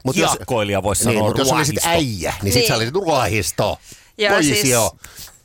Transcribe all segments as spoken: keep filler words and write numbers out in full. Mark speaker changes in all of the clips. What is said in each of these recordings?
Speaker 1: Mut
Speaker 2: kiekkoilija voisi
Speaker 1: niin,
Speaker 2: sanoa
Speaker 1: mutta jos
Speaker 2: ruohisto.
Speaker 1: olisit äijä, niin, niin. sit sä olisit ruohisto.
Speaker 3: Joo,
Speaker 1: Pois
Speaker 3: siis...
Speaker 1: jo.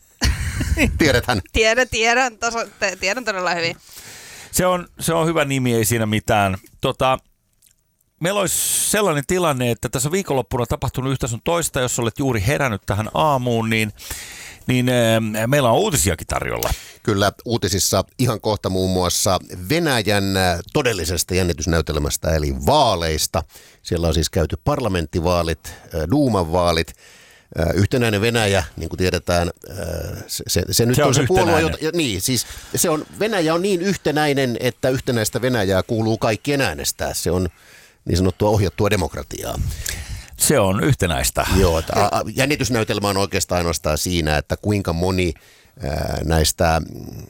Speaker 1: Tiedäthän.
Speaker 3: Tiedän, tiedän, taso, tiedän todella hyvin.
Speaker 2: Se on, se on hyvä nimi, ei siinä mitään. Tota, meillä olisi sellainen tilanne, että tässä viikonloppuna on tapahtunut yhtä sun toista, jos olet juuri herännyt tähän aamuun, niin, niin e, meillä on uutisiakin tarjolla.
Speaker 1: Kyllä, uutisissa ihan kohta muun muassa Venäjän todellisesta jännitysnäytelmästä, eli vaaleista. Siellä on siis käyty parlamenttivaalit, Duuman vaalit. Yhtenäinen Venäjä, niin kuin tiedetään, se, se, se nyt
Speaker 2: se on,
Speaker 1: on se puolue,
Speaker 2: jota,
Speaker 1: niin, siis se on, Venäjä on niin yhtenäinen, että yhtenäistä Venäjää kuuluu kaikkien äänestää. Se on niin sanottua ohjattua demokratiaa.
Speaker 2: Se on yhtenäistä.
Speaker 1: Joo, että jännitysnäytelmä on oikeastaan ainoastaan siinä, että kuinka moni ää, näistä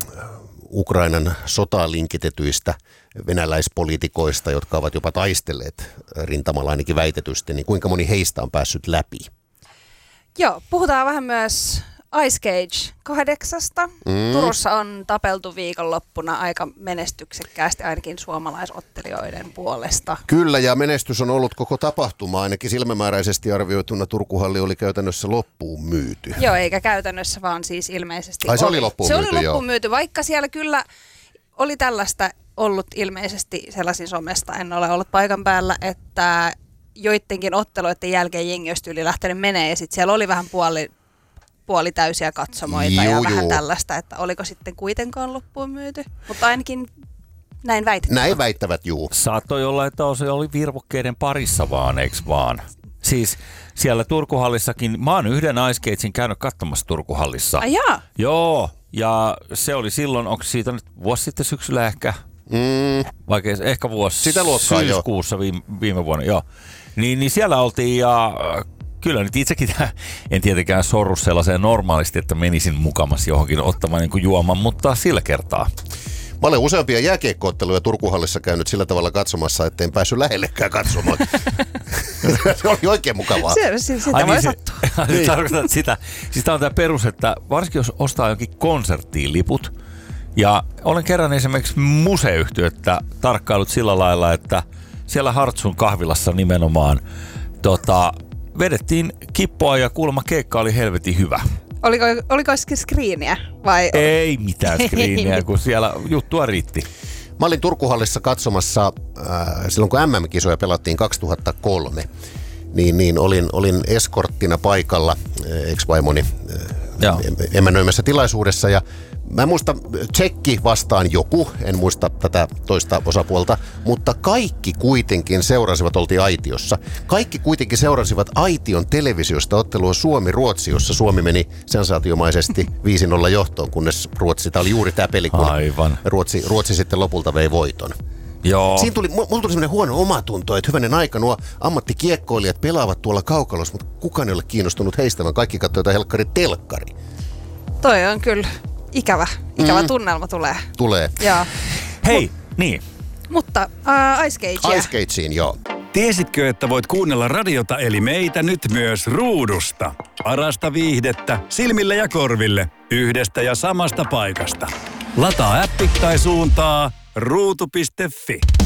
Speaker 1: Ukrainan sotaan linkitetyistä venäläispoliitikoista, jotka ovat jopa taistelleet rintamalla ainakin väitetysti, niin kuinka moni heistä on päässyt läpi.
Speaker 3: Joo, puhutaan vähän myös Ice Cage kahdeksasta. Mm. Turussa on tapeltu viikonloppuna aika menestyksekkäästi ainakin suomalaisottelijoiden puolesta.
Speaker 1: Kyllä, ja menestys on ollut koko tapahtuma. Ainakin silmämääräisesti arvioituna Turkuhalli oli käytännössä loppuun myyty.
Speaker 3: Joo, eikä käytännössä, vaan siis ilmeisesti
Speaker 1: Ai, se oli loppuun
Speaker 3: se
Speaker 1: myyty,
Speaker 3: oli
Speaker 1: joo.
Speaker 3: loppuun myyty, vaikka siellä kyllä oli tällaista ollut ilmeisesti sellaisin somesta, en ole ollut paikan päällä, että joidenkin otteluiden jälkeen jengi olisi yli lähtenyt menee ja sitten siellä oli vähän puoli, puoli täysiä katsomoita juu, ja juu. vähän tällaista, että oliko sitten kuitenkaan loppuun myyty, mutta ainakin näin väitetään.
Speaker 1: Näin väittävät, juu.
Speaker 2: Saattoi olla, että se oli virvokkeiden parissa vaan, eikö vaan? Siis siellä Turkuhallissakin, mä oon yhden Ice Cagein käynyt katsomassa Turkuhallissa.
Speaker 3: Ai jaa?
Speaker 2: Joo, ja se oli silloin, onko siitä nyt vuosi sitten syksyllä ehkä?
Speaker 1: Mm.
Speaker 2: Vaikka ehkä vuosi
Speaker 1: sitä luokkaa,
Speaker 2: syyskuussa viime, viime vuonna, joo. Niin, niin siellä oltiin ja kyllä nyt itsekin en tietenkään sorru sellaiseen normaalisti, että menisin mukamas johonkin ottamaan niin kuin juoman, mutta sillä kertaa.
Speaker 1: Mä olen useampia jääkiekko-otteluja Turkuhallissa käynyt sillä tavalla katsomassa, että en päässyt lähellekään katsomaan. Se oli oikein mukavaa.
Speaker 3: Se, se, sitä voi sattua.
Speaker 2: Niin. Tarkoitan sitä. Siis tämä on tämä perus, että varsinkin jos ostaa jonkin konserttiin liput, ja olen kerran esimerkiksi museyhtiötä tarkkailut sillä lailla, että siellä Hartsun kahvilassa nimenomaan tota, vedettiin kippoa ja kuulemma keikka oli helvetin hyvä.
Speaker 3: Oliko, oliko skriiniä vai?
Speaker 2: Ei mitään skriiniä, kun siellä juttua riitti.
Speaker 1: Mä olin Turkuhallissa katsomassa äh, silloin, kun M M-kisoja pelattiin kaksituhattakolme. Niin, niin olin, olin eskorttina paikalla äh, ex-vaimoni äh, emännöimässä tilaisuudessa ja mä en muista, tsekki vastaan joku, en muista tätä toista osapuolta, mutta kaikki kuitenkin seurasivat, oltiin aitiossa, kaikki kuitenkin seurasivat aition televisiosta ottelua Suomi-Ruotsi, jossa Suomi meni sensaatiomaisesti viisi nolla johtoon, kunnes Ruotsi, tämä oli juuri tämä peli, kun
Speaker 2: Aivan.
Speaker 1: Ruotsi, Ruotsi sitten lopulta vei voiton.
Speaker 2: Joo.
Speaker 1: Siinä tuli, mulla tuli semmoinen huono omatunto, että hyvänen aika nuo ammattikiekkoilijat pelaavat tuolla kaukalossa, mutta kukaan ei ole kiinnostunut heistä, vaan kaikki katsoo jotain helkkari telkkari.
Speaker 3: Toi on kyllä ikävä, ikävä mm. tunnelma tulee.
Speaker 1: Tulee.
Speaker 3: Joo.
Speaker 2: Hei,
Speaker 3: Mut,
Speaker 2: niin.
Speaker 3: Mutta uh, Ice Cagea.
Speaker 1: Ice Cageen, joo.
Speaker 4: Tiesitkö, että voit kuunnella radiota eli meitä nyt myös ruudusta? Parasta viihdettä silmille ja korville yhdestä ja samasta paikasta. Lataa appi tai suuntaa ruutu piste fi.